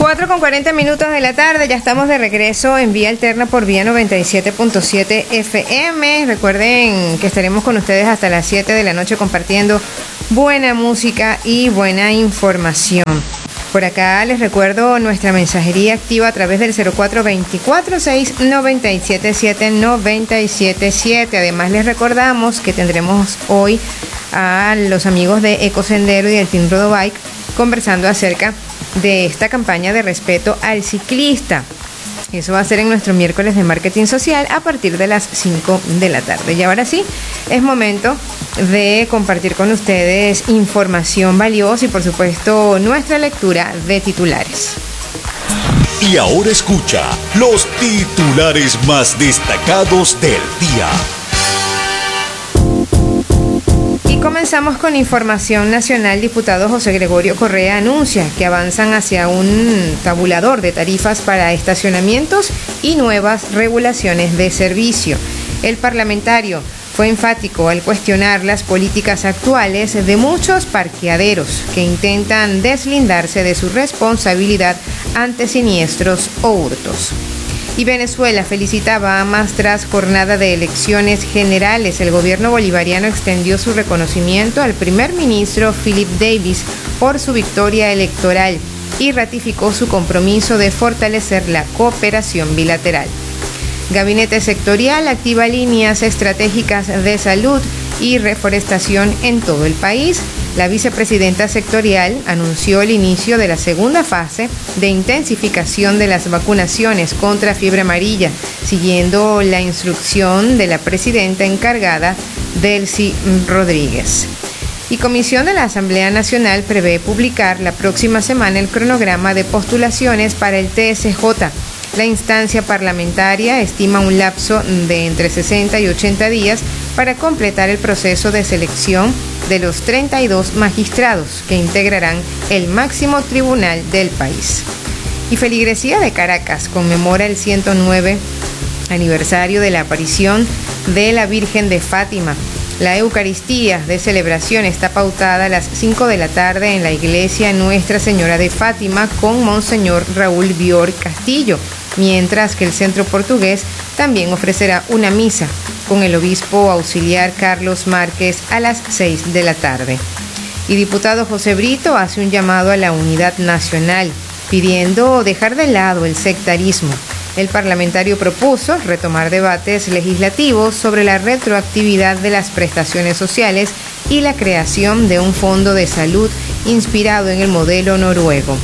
4:40 de la tarde, ya estamos de regreso en Vía Alterna por Vía 97.7 FM. Recuerden que estaremos con ustedes hasta las 7 de la noche compartiendo buena música y buena información. Por acá les recuerdo nuestra mensajería activa a través del 0424-697-797. Además les recordamos que tendremos hoy a los amigos de Ecosendero y del Team Rodobike conversando acerca de esta campaña de respeto al ciclista. Eso va a ser en nuestro miércoles de marketing social a partir de las 5 de la tarde. Y ahora sí, es momento de compartir con ustedes información valiosa y por supuesto nuestra lectura de titulares. Y ahora escucha los titulares más destacados del día. Comenzamos con información nacional. Diputado José Gregorio Correa anuncia que avanzan hacia un tabulador de tarifas para estacionamientos y nuevas regulaciones de servicio. El parlamentario fue enfático al cuestionar las políticas actuales de muchos parqueaderos que intentan deslindarse de su responsabilidad ante siniestros o hurtos. Y Venezuela felicitaba a Hamas tras jornada de elecciones generales. El gobierno bolivariano extendió su reconocimiento al primer ministro Philip Davis por su victoria electoral y ratificó su compromiso de fortalecer la cooperación bilateral. Gabinete sectorial activa líneas estratégicas de salud y reforestación en todo el país. La vicepresidenta sectorial anunció el inicio de la segunda fase de intensificación de las vacunaciones contra fiebre amarilla, siguiendo la instrucción de la presidenta encargada, Delcy Rodríguez. Y Comisión de la Asamblea Nacional prevé publicar la próxima semana el cronograma de postulaciones para el TSJ. La instancia parlamentaria estima un lapso de entre 60 y 80 días para completar el proceso de selección de los 32 magistrados que integrarán el máximo tribunal del país. Y Feligresía de Caracas conmemora el 109 aniversario de la aparición de la Virgen de Fátima. La Eucaristía de celebración está pautada a las 5 de la tarde en la iglesia Nuestra Señora de Fátima con Monseñor Raúl Bior Castillo, mientras que el Centro Portugués también ofrecerá una misa con el obispo auxiliar Carlos Márquez a las 6 de la tarde. Y diputado José Brito hace un llamado a la unidad nacional, pidiendo dejar de lado el sectarismo. El parlamentario propuso retomar debates legislativos sobre la retroactividad de las prestaciones sociales y la creación de un fondo de salud inspirado en el modelo noruego.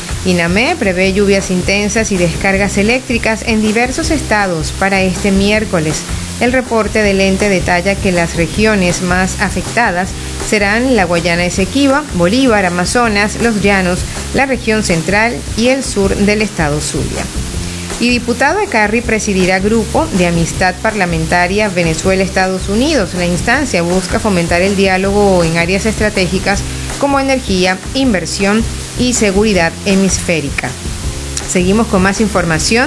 INAME prevé lluvias intensas y descargas eléctricas en diversos estados para este miércoles. El reporte del ente detalla que las regiones más afectadas serán la Guayana Esequiba, Bolívar, Amazonas, Los Llanos, la región central y el sur del estado Zulia. Y diputado Ecarri presidirá Grupo de Amistad Parlamentaria Venezuela-Estados Unidos. La instancia busca fomentar el diálogo en áreas estratégicas como energía, inversión y seguridad hemisférica. Seguimos con más información.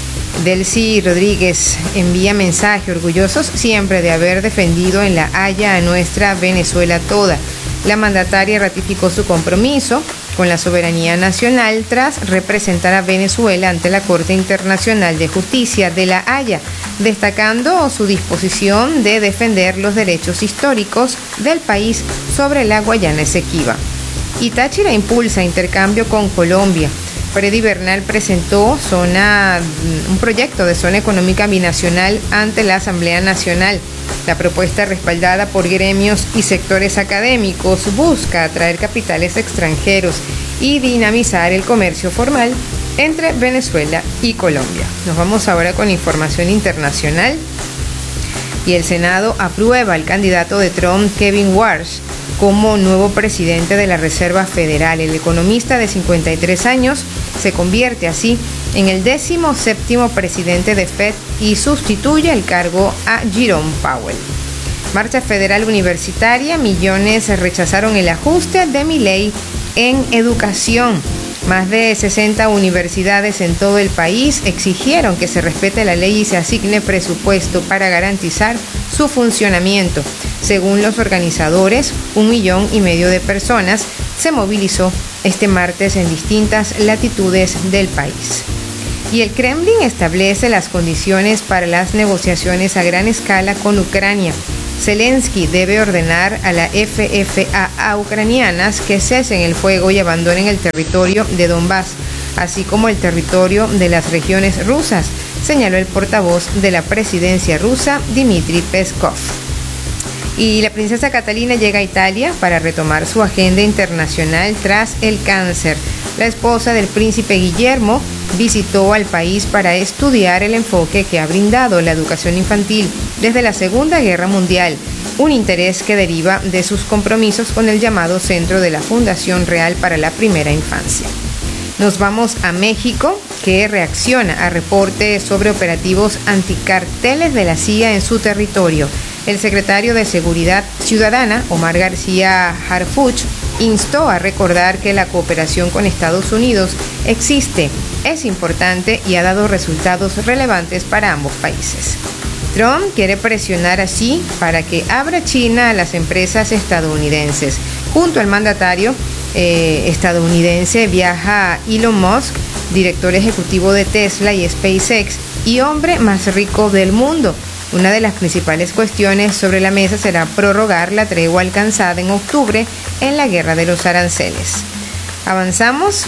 Delcy Rodríguez envía mensaje: orgullosos siempre de haber defendido en La Haya a nuestra Venezuela toda. La mandataria ratificó su compromiso con la soberanía nacional tras representar a Venezuela ante la Corte Internacional de Justicia de La Haya, destacando su disposición de defender los derechos históricos del país sobre la Guayana Esequiba. Y Táchira impulsa intercambio con Colombia. Freddy Bernal presentó un proyecto de zona económica binacional ante la Asamblea Nacional. La propuesta, respaldada por gremios y sectores académicos, busca atraer capitales extranjeros y dinamizar el comercio formal entre Venezuela y Colombia. Nos vamos ahora con información internacional. Y el Senado aprueba al candidato de Trump, Kevin Warsh, como nuevo presidente de la Reserva Federal. El economista de 53 años se convierte así en el 17º presidente de Fed y sustituye el cargo a Jerome Powell. Marcha federal universitaria: millones rechazaron el ajuste de Milei en educación. Más de 60 universidades en todo el país exigieron que se respete la ley y se asigne presupuesto para garantizar su funcionamiento. Según los organizadores, 1,5 millones de personas se movilizó este martes en distintas latitudes del país. Y el Kremlin establece las condiciones para las negociaciones a gran escala con Ucrania. Zelensky debe ordenar a la FFA ucranianas que cesen el fuego y abandonen el territorio de Donbass, así como el territorio de las regiones rusas, señaló el portavoz de la presidencia rusa, Dmitry Peskov. Y la princesa Catalina llega a Italia para retomar su agenda internacional tras el cáncer. La esposa del príncipe Guillermo visitó al país para estudiar el enfoque que ha brindado la educación infantil desde la Segunda Guerra Mundial, un interés que deriva de sus compromisos con el llamado Centro de la Fundación Real para la Primera Infancia. Nos vamos a México, que reacciona a reportes sobre operativos anticarteles de la CIA en su territorio. El secretario de Seguridad Ciudadana, Omar García Harfuch, instó a recordar que la cooperación con Estados Unidos existe, es importante y ha dado resultados relevantes para ambos países. Trump quiere presionar así para que abra China a las empresas estadounidenses. Junto al mandatario estadounidense viaja Elon Musk, director ejecutivo de Tesla y SpaceX y hombre más rico del mundo. Una de las principales cuestiones sobre la mesa será prorrogar la tregua alcanzada en octubre en la guerra de los aranceles. Avanzamos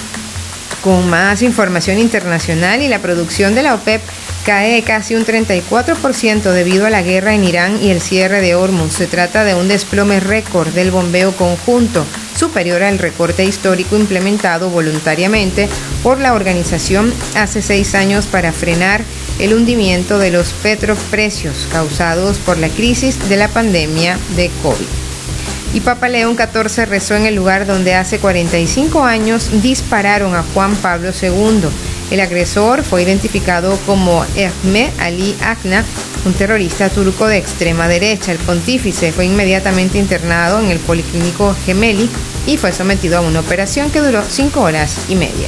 con más información internacional y la producción de la OPEP cae casi un 34% debido a la guerra en Irán y el cierre de Hormuz. Se trata de un desplome récord del bombeo conjunto, superior al recorte histórico implementado voluntariamente por la organización hace 6 años para frenar el hundimiento de los petroprecios causados por la crisis de la pandemia de COVID. Y Papa León XIV rezó en el lugar donde hace 45 años dispararon a Juan Pablo II. El agresor fue identificado como Ahmet Ali Akna, un terrorista turco de extrema derecha. El pontífice fue inmediatamente internado en el Policlínico Gemelli y fue sometido a una operación que duró 5 horas y media.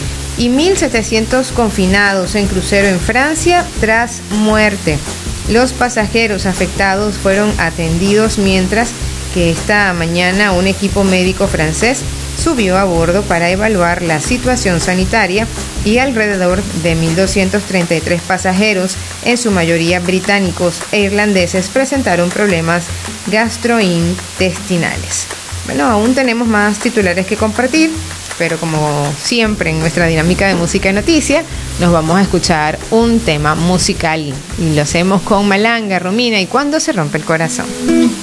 Y 1.700 confinados en crucero en Francia tras muerte. Los pasajeros afectados fueron atendidos mientras que esta mañana un equipo médico francés subió a bordo para evaluar la situación sanitaria y alrededor de 1.233 pasajeros, en su mayoría británicos e irlandeses, presentaron problemas gastrointestinales. Bueno, aún tenemos más titulares que compartir, pero como siempre en nuestra dinámica de música y noticia, nos vamos a escuchar un tema musical y lo hacemos con Malanga, Romina y Cuando se rompe el corazón.